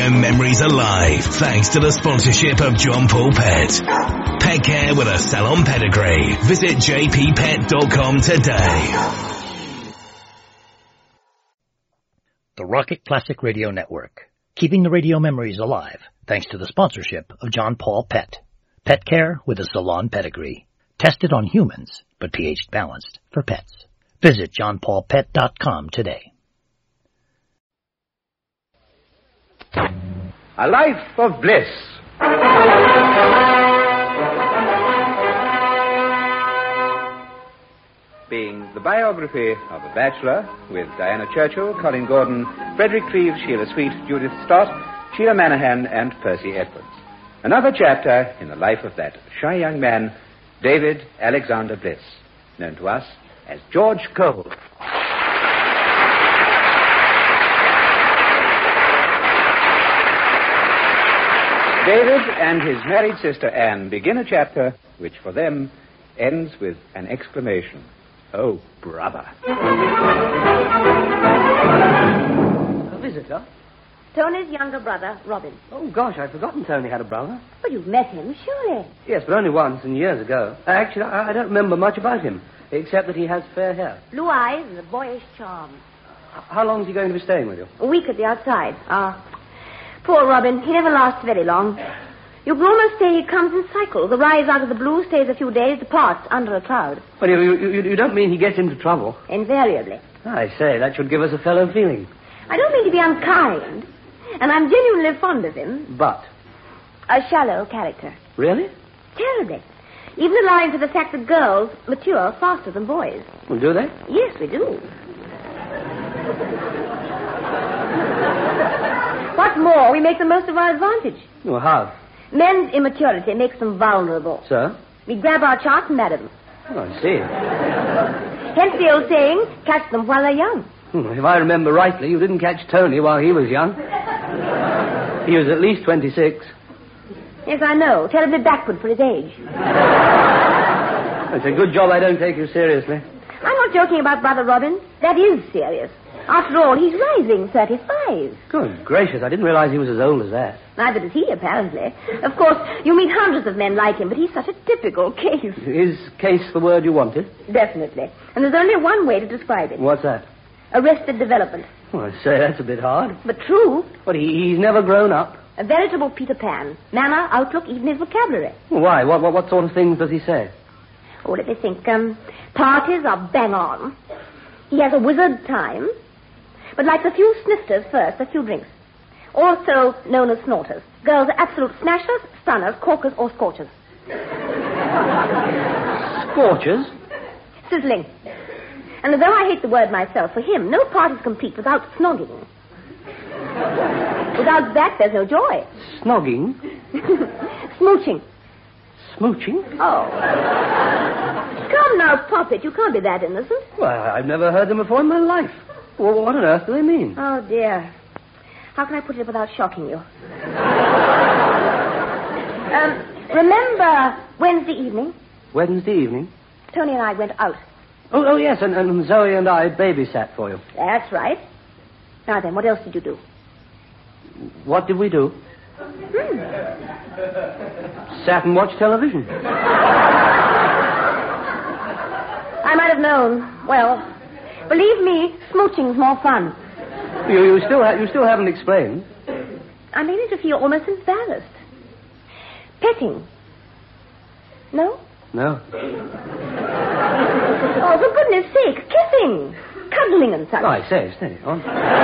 Radio Memories alive, thanks to the sponsorship of John Paul Pet. Pet care with a salon pedigree. Visit jppet.com today. The Rocket Classic Radio Network, keeping the radio memories alive, thanks to the sponsorship of John Paul Pet. Pet care with a salon pedigree. Tested on humans, but pH balanced for pets. Visit johnpaulpet.com today. A Life of Bliss. Being the biography of a bachelor with Diana Churchill, Colin Gordon, Frederick Cleves, Sheila Sweet, Judith Stott, Sheila Manahan, and Percy Edwards. Another chapter in the life of that shy young man, David Alexander Bliss, known to us as George Cole. David and his married sister Anne begin a chapter which for them ends with an exclamation. Oh, brother. A visitor? Tony's younger brother, Robin. Oh, gosh, I'd forgotten Tony had a brother. But you've met him, surely. Yes, but only once and years ago. Actually, I don't remember much about him, except that he has fair hair. Blue eyes and a boyish charm. How long is he going to be staying with you? A week at the outside. Poor Robin. He never lasts very long. You could almost say he comes in cycles. Arrives out of the blue, stays a few days, departs under a cloud. But you don't mean he gets into trouble? Invariably. I say, that should give us a fellow feeling. I don't mean to be unkind, and I'm genuinely fond of him. But? A shallow character. Really? Terribly. Even allowing for the fact that girls mature faster than boys. Well, do they? Yes, we do. What's more, we make the most of our advantage. Well, how? Men's immaturity makes them vulnerable. So? We grab our chance and marry them. Oh, I see. Hence the old saying, catch them while they're young. If I remember rightly, you didn't catch Tony while he was young. He was at least 26. Yes, I know. Terribly backward for his age. It's a good job I don't take you seriously. I'm not joking about Brother Robin. That is serious. After all, he's rising 35. Good gracious, I didn't realize he was as old as that. Neither does he, apparently. Of course, you meet hundreds of men like him, but he's such a typical case. Is case the word you wanted? Definitely. And there's only one way to describe it. What's that? Arrested development. Well, I say, that's a bit hard. But true. But he's never grown up. A veritable Peter Pan. Manner, outlook, even his vocabulary. Well, why? What sort of things does he say? Oh, let me think. Parties are bang on. He has a wizard time. But likes a few snifters first, a few drinks. Also known as snorters. Girls are absolute smashers, stunners, corkers, or scorchers. Scorchers? Sizzling. And although I hate the word myself, for him, no party's complete without snogging. Without that, there's no joy. Snogging? Smooching. Smooching? Oh. Come now, Poppet, you can't be that innocent. Well, I've never heard them before in my life. Well, what on earth do they mean? Oh, dear. How can I put it without shocking you? Remember Wednesday evening? Wednesday evening? Tony and I went out. Oh yes, and Zoe and I babysat for you. That's right. Now then, what else did you do? What did we do? Sat and watched television. I might have known. Well, believe me, smooching's more fun. You still haven't explained. I'm beginning to feel almost embarrassed. Petting. No? No. Oh, for goodness sake, kissing, cuddling and such. Oh, I say, steady on.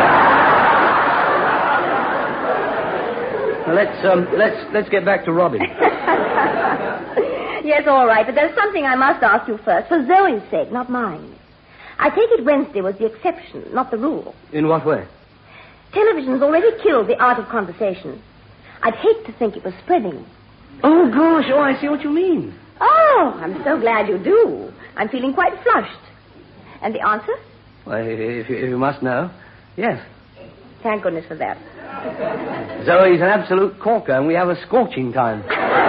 Now, let's get back to Robin. Yes, all right, but there's something I must ask you first, for Zoe's sake, not mine. I take it Wednesday was the exception, not the rule. In what way? Television's already killed the art of conversation. I'd hate to think it was spreading. Oh, gosh, I see what you mean. Oh, I'm so glad you do. I'm feeling quite flushed. And the answer? Well, if you must know, yes. Thank goodness for that. Zoe's an absolute corker, and we have a scorching time.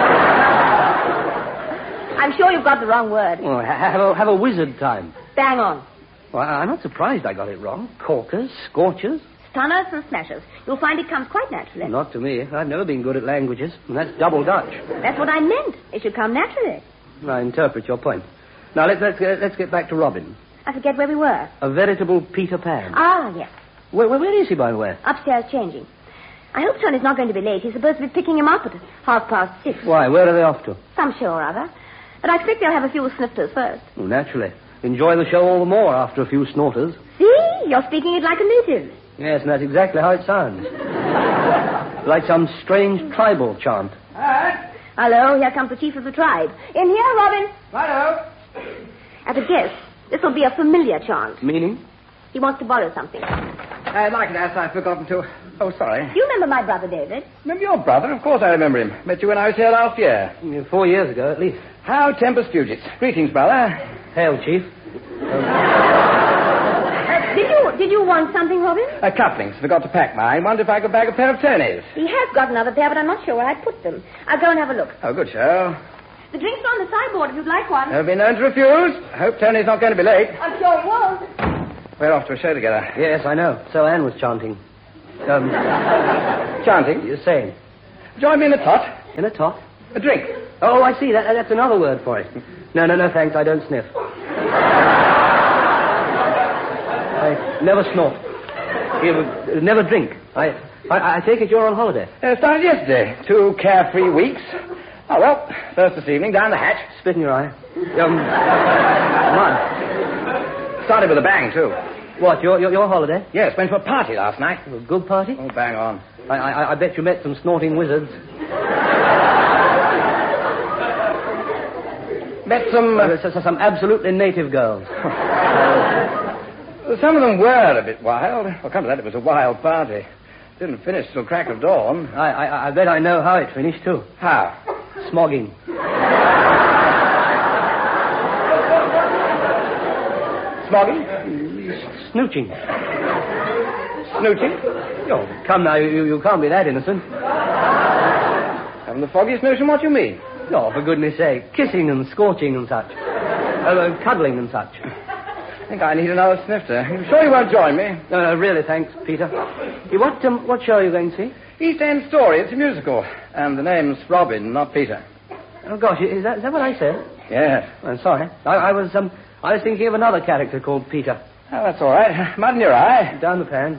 I'm sure you've got the wrong word. Well, have a wizard time. Bang on. Well, I'm not surprised I got it wrong. Corkers, scorchers. Tunners and smashers. You'll find it comes quite naturally. Not to me. I've never been good at languages, and that's double Dutch. That's what I meant. It should come naturally. I interpret your point. Now, let's get back to Robin. I forget where we were. A veritable Peter Pan. Ah, yes. Where is he, by the way? Upstairs changing. I hope Tony's not going to be late. He's supposed to be picking him up at 6:30. Why? Where are they off to? Some show or other. But I expect they'll have a few snifters first. Oh, naturally. Enjoy the show all the more after a few snorters. See? You're speaking it like a native. Yes, and that's exactly how it sounds. Like some strange tribal chant. Hello, here comes the chief of the tribe. In here, Robin. Hello. At a guess, this will be a familiar chant. Meaning? He wants to borrow something. I'd like to ask, I've forgotten to... Oh, sorry. You remember my brother, David? Remember your brother? Of course I remember him. Met you when I was here last year. 4 years ago, at least. How Tempest Fugits. Greetings, brother. Hail, Chief. Did you want something, Robin? Couplings. Forgot to pack mine. Wondered if I could bag a pair of Tony's. He has got another pair, but I'm not sure where I put them. I'll go and have a look. Oh, good show. The drinks are on the sideboard if you'd like one. Never been known to refuse. I hope Tony's not going to be late. I'm sure he won't. We're off to a show together. Yes, I know. So Anne was chanting. Chanting? You're saying? Join me in a tot. In a tot? A drink. Oh, I see. That's another word for it. No, thanks. I don't sniff. I never snort. Never drink. I take it you're on holiday. Started yesterday. 2 carefree weeks. Oh, well, first this evening, down the hatch. Spit in your eye. Come on. Started with a bang, too. What, your holiday? Yes, went to a party last night. A good party? Oh, bang on. I bet you met some snorting wizards. Met some absolutely native girls. Some of them were a bit wild. Well, come to that, it was a wild party. Didn't finish till crack of dawn. I bet I know how it finished, too. How? Smogging. Smogging? Snooching. Snooching? Oh, come now, you can't be that innocent. Haven't the foggiest notion what you mean. Oh, for goodness sake. Kissing and scorching and such. Cuddling and such. I think I need another snifter. You sure you won't join me? No, really, thanks, Peter. What show are you going to see? East End Story. It's a musical. And the name's Robin, not Peter. Oh, gosh, is that what I said? Yes. I'm sorry. I was thinking of another character called Peter. Oh, that's all right. Mud in your eye. Down the pan.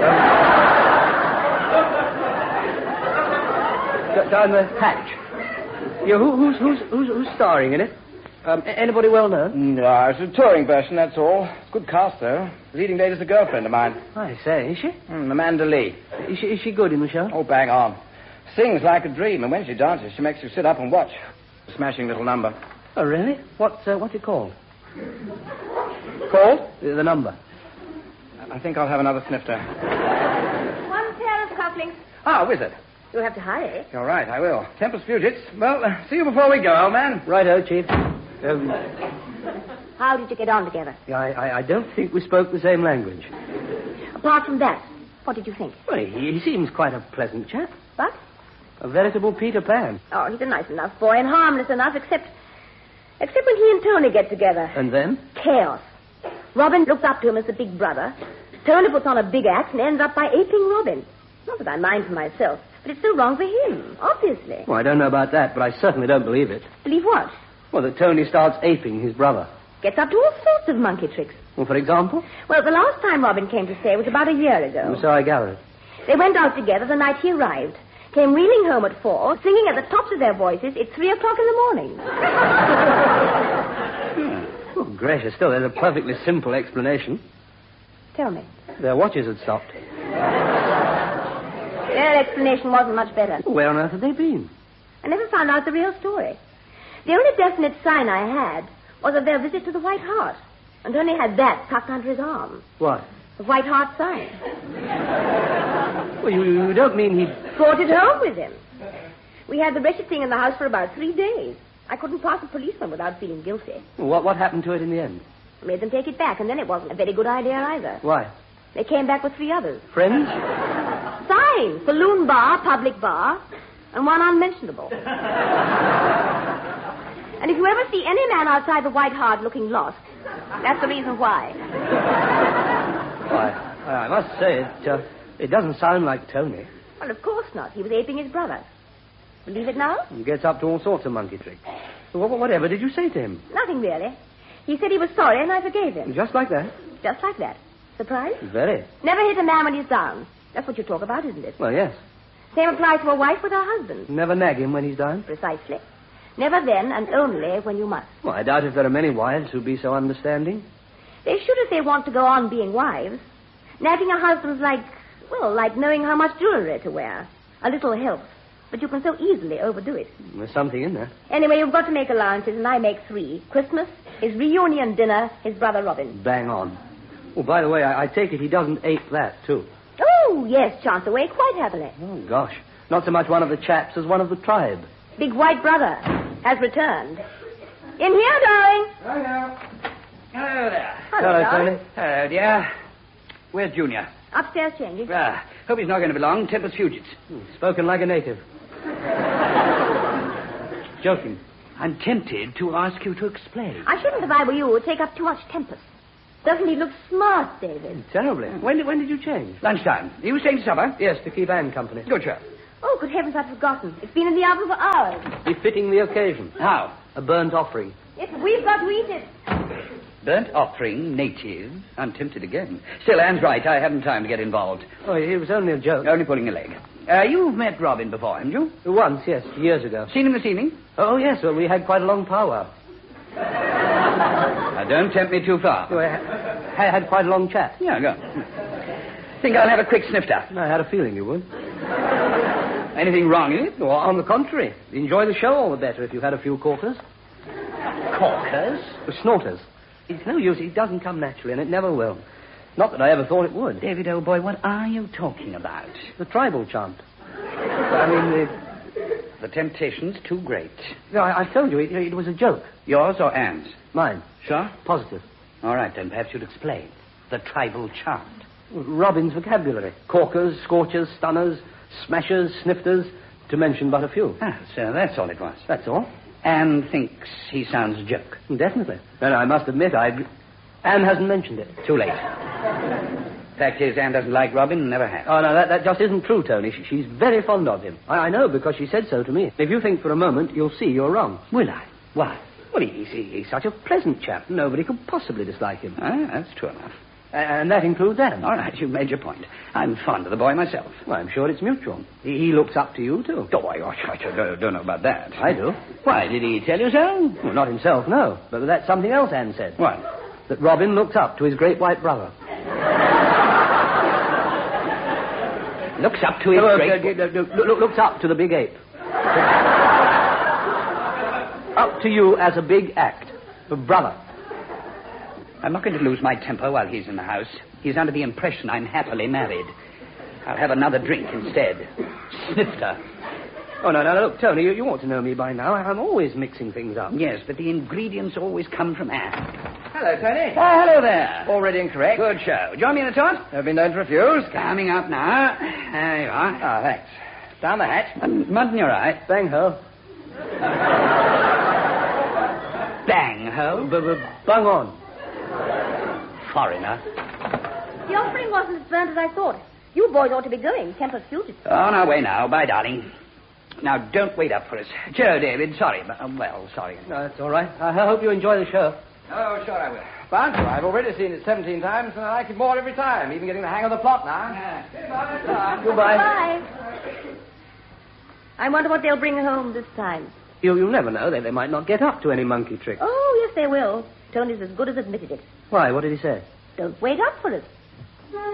Down the hatch. Yeah, who's starring in it? Anybody well known? No, it's a touring version, that's all. Good cast, though. Leading lady's a girlfriend of mine. I say, is she? Amanda Lee. Is she good in the show? Oh, bang on. Sings like a dream, and when she dances, she makes you sit up and watch. Smashing little number. Oh, really? What's it called? Called? The number. I think I'll have another snifter. One pair of couplings. Ah, wizard. You'll have to hurry. You're right, I will. Tempest Fugits. Well, see you before we go, old man. Righto, Chief. How did you get on together? I don't think we spoke the same language. Apart from that, what did you think? Well, he seems quite a pleasant chap. What? A veritable Peter Pan. Oh, he's a nice enough boy and harmless enough, except when he and Tony get together. And then? Chaos. Robin looks up to him as the big brother. Tony puts on a big act and ends up by aping Robin. Not that I mind for myself, but it's still wrong for him, obviously. Well, I don't know about that, but I certainly don't believe it. Believe what? Well, that Tony starts aping his brother. Gets up to all sorts of monkey tricks. Well, for example? Well, the last time Robin came to stay was about a year ago. So I gathered. They went out together the night he arrived. Came reeling home at 4, singing at the tops of their voices, it's 3 o'clock in the morning. Oh, gracious, still, there's a perfectly simple explanation. Tell me. Their watches had stopped. Their explanation wasn't much better. Where on earth had they been? I never found out the real story. The only definite sign I had was of their visit to the White Hart. And Tony had that tucked under his arm. What? The White Hart sign. Well, you don't mean he... Brought it home with him. We had the wretched thing in the house for about 3 days. I couldn't pass a policeman without feeling guilty. What happened to it in the end? Made them take it back, and then it wasn't a very good idea either. Why? They came back with 3 others. Friends? Signs. Saloon bar, public bar, and one unmentionable. And if you ever see any man outside the White Hart looking lost, that's the reason why. Why, I must say, It doesn't sound like Tony. Well, of course not. He was aping his brother. Believe it now? He gets up to all sorts of monkey tricks. Whatever did you say to him? Nothing really. He said he was sorry and I forgave him. Just like that? Just like that. Surprised? Very. Never hit a man when he's down. That's what you talk about, isn't it? Well, yes. Same applies to a wife with her husband. Never nag him when he's down? Precisely. Never then and only when you must. Well, I doubt if there are many wives who'd be so understanding. They should if they want to go on being wives. Nagging a husband's like knowing how much jewelry to wear. A little helps. But you can so easily overdo it. There's something in there. Anyway, you've got to make allowances, and I make 3. Christmas, his reunion dinner, his brother Robin. Bang on. Oh, by the way, I take it he doesn't ape that, too. Oh, yes, chance away, quite happily. Oh, gosh. Not so much one of the chaps as one of the tribe. Big white brother has returned. In here, darling. Hello. Hello there. Hello, darling. Tony. Hello, dear. Where's Junior? Upstairs changing. Hope he's not going to be long. Tempest Fugits. Spoken like a native. Joking. I'm tempted to ask you to explain. I shouldn't, if I were you, take up too much Tempest. Doesn't he look smart, David? Terribly. When did you change? Lunchtime. You staying to supper? Yes, to keep Anne company. Good, sir. Oh, good heavens, I'd forgotten. It's been in the oven for hours. Befitting the occasion. How? A burnt offering. Yes, we've got to eat it. Burnt offering, native. I'm tempted again. Still, Anne's right. I haven't time to get involved. Oh, it was only a joke. Only pulling a leg. You've met Robin before, haven't you? Once, yes, years ago. Seen him this evening? Oh, yes, well, we had quite a long powwow. Now, don't tempt me too far. We had quite a long chat. Yeah, go. Think I'll have a quick snifter. I had a feeling you would. Anything wrong in it? Well, on the contrary. Enjoy the show all the better if you had a few corkers. Corkers? Snorters. It's no use. It doesn't come naturally, and it never will. Not that I ever thought it would. David, old boy, what are you talking about? The tribal chant. I mean, The temptation's too great. No, I told you, it was a joke. Yours or Anne's? Mine. Sure? Positive. All right, then perhaps you'd explain. The tribal chant. Robin's vocabulary. Corkers, scorchers, stunners, smashers, snifters, to mention but a few. So that's all it was. That's all. Anne thinks he sounds a joke. Definitely. And I must admit, Anne hasn't mentioned it. Too late. Fact is, Anne doesn't like Robin, never has. Oh, no, that just isn't true, Tony. She's very fond of him. I know, because she said so to me. If you think for a moment, you'll see you're wrong. Will I? Why? Well, he's such a pleasant chap. Nobody could possibly dislike him. That's true enough. And that includes Anne. All right, you've made your point. I'm fond of the boy myself. Well, I'm sure it's mutual. He looks up to you, too. Oh, I don't know about that. I do. Why, did he tell you so? Well, not himself, no. But that's something else Anne said. What? That Robin looks up to his great white brother. Looks up to his looks up to the big ape. Up to you as a big act. A brother. I'm not going to lose my temper while he's in the house. He's under the impression I'm happily married. I'll have another drink instead. Snifter. Oh, no, look, Tony, you ought to know me by now. I'm always mixing things up. Yes, but the ingredients always come from Anne. Hello, Tony. Hello there. All ready and correct. Good show. Join me in the tot? Never been known to refuse. Coming up now. There you are. Ah, thanks. Down the hatch. Mud in your eye. Bang ho. Bang ho. Bung on. Foreigner. The offering wasn't as burnt as I thought. You boys ought to be going. Tempest Fugits. On our way now. Bye, darling. Now, don't wait up for us. Cheerio, David. Sorry, but, sorry. No, it's all right. I hope you enjoy the show. Oh, sure I will. But I've already seen it 17 times, and I like it more every time. Even getting the hang of the plot now. Goodbye. Bye. I wonder what they'll bring home this time. You'll never know. They might not get up to any monkey trick. Oh, yes, they will. Tony's as good as admitted it. Why? What did he say? Don't wait up for it.